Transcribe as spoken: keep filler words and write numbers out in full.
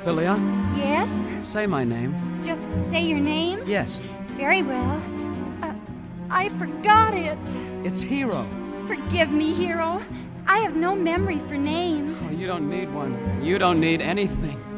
Philia? Yes? Say my name. Just say your name? Yes. Very well. Uh, I forgot it. It's Hero. Forgive me, Hero. I have no memory for names. Oh, you don't need one. You don't need anything.